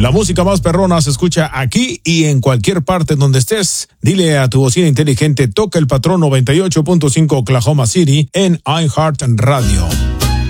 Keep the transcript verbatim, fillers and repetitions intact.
La música más perrona se escucha aquí y en cualquier parte donde estés. Dile a tu bocina inteligente, toca el patrón noventa y ocho punto cinco Oklahoma City en iHeart Radio.